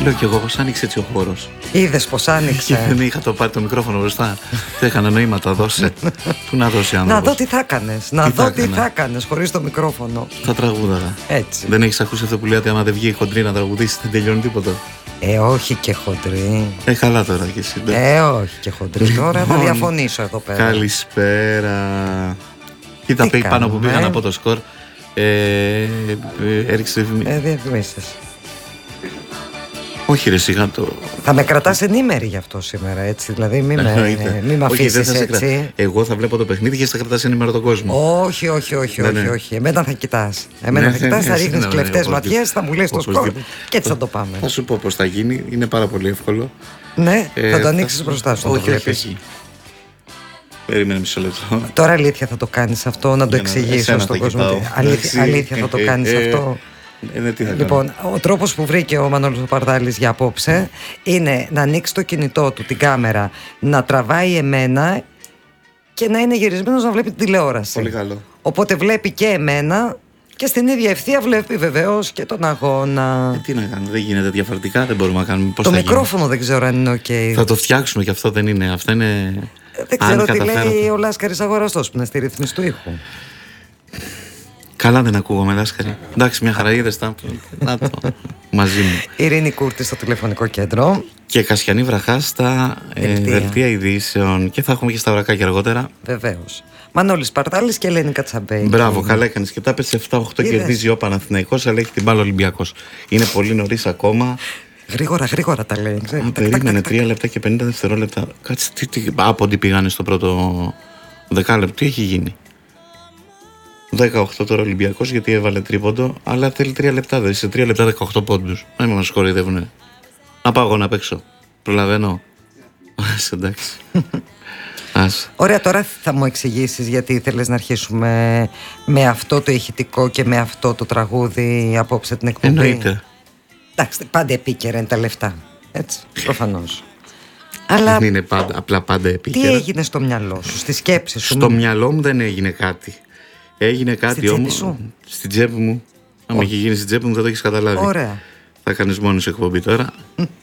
λέω κι εγώ, πώς άνοιξε έτσι ο χώρος. Είδες πως άνοιξε. Και δεν είχα πάρει το μικρόφωνο μπροστά. Δεν έκανα νοήματα, δώσε. Πού να δώσει άνθρωπος. Να δω τι θα έκανες. Να δω τι θα έκανες χωρίς το μικρόφωνο. Θα τραγούδαγα. Έτσι. Δεν έχεις ακούσει αυτό που λέει ότι άμα δεν βγει η χοντρή να τραγουδήσει, δεν τελειώνει τίποτα. Όχι και χοντρή. Καλά τώρα κι εσύ. Όχι και χοντρή. Τώρα θα διαφωνήσω εδώ πέρα. Καλησπέρα. Κοίτα, πάνω που πήγα να πω το σκορ. Έριξε διαφημίσεις. Όχι ρε σιγά το... Θα με κρατάς ενήμερη γι' αυτό σήμερα, έτσι. Δηλαδή μη με αφήσεις έτσι. Εγώ θα βλέπω το παιχνίδι και θα κρατάς ενήμερο τον κόσμο. Όχι. Εμένα θα κοιτάς. Θα ρίχνεις κλεφτές ματιές, θα μου λες το σκορ και έτσι θα το πάμε. Θα σου πω πώς θα γίνει, είναι πάρα πολύ εύκολο. Ναι, θα το ανοίξεις μπροστά σου. Όχι. Περίμενε μισό λεπτό. Τώρα αλήθεια θα το κάνεις αυτό, να το εξηγήσω στον κόσμο. Αλήθεια θα το κάνεις αυτό. Λοιπόν, ο τρόπος που βρήκε ο Μανώλης Παπαρδάλης για απόψε είναι να ανοίξει το κινητό του, την κάμερα, να τραβάει εμένα και να είναι γυρισμένος να βλέπει την τηλεόραση. Πολύ καλό. Οπότε βλέπει και εμένα και στην ίδια ευθεία βλέπει βεβαίως και τον αγώνα. Τι να κάνουμε, δεν γίνεται διαφορετικά, δεν μπορούμε να κάνουμε. Πώς το μικρόφωνο δεν ξέρω αν είναι ok. Θα το φτιάξουμε και αυτό δεν είναι. Αυτό είναι. Δεν ξέρω τι λέει ο Λάσκαρης Αγοραστός που είναι στη ρύθμιση του ήχου. Καλά δεν ακούγομαι, Λάσκαρη. Εντάξει, μια χαρά είδες τα. Να το. Μαζί μου. Ειρήνη Κούρτη στο τηλεφωνικό κέντρο. Και Κασιανή Βραχά στα δελτία ειδήσεων. Και θα έχουμε και στα βρακάκια αργότερα. Βεβαίως. Μανώλης Παπαρδάλης και Ελένη Κατσαμπέη. Μπράβο, καλά έκανες. Και τα πες 7-8 κερδίζει ο Παναθηναϊκός, αλλά έχει την μπάλα Ολυμπιακός. Είναι πολύ νωρίς ακόμα. Γρήγορα τα λέει. Περίμενε 3 λεπτά και 50 δευτερόλεπτα. Κάτσε, από ό,τι πήγανε στο πρώτο δεκάλεπτο, τι έχει γίνει. 18 τώρα Ολυμπιακός γιατί έβαλε τρίποντο, αλλά θέλει 3 λεπτά. Δεν σε 3 λεπτά 18 πόντους. Να μην μας κοροϊδεύουνε. Να πάω εγώ να παίξω. Προλαβαίνω. Εντάξει. Ωραία, τώρα θα μου εξηγήσεις γιατί ήθελες να αρχίσουμε με αυτό το ηχητικό και με αυτό το τραγούδι απόψε την εκπομπή. Εννοείται. Εντάξει, πάντα επίκαιρα είναι τα λεφτά. Έτσι, προφανώς. Αλλά δεν είναι απλά πάντα επίκαιρα. Τι έγινε στο μυαλό σου, στη σκέψη σου? Στο μυαλό μου δεν έγινε κάτι. Έγινε κάτι όμως στην τσέπη μου. Αν είχε γίνει στην τσέπη μου δεν το έχεις καταλάβει. Ωραία. Θα κάνεις μόνος εκπομπή τώρα.